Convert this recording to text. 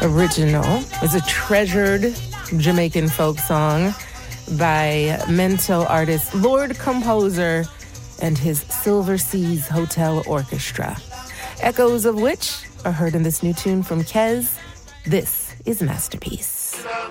original. It's a treasured Jamaican folk song by Mento artist Lord Composer and his Silver Seas Hotel Orchestra. Echoes of which are heard in this new tune from Kes. This is Masterpiece.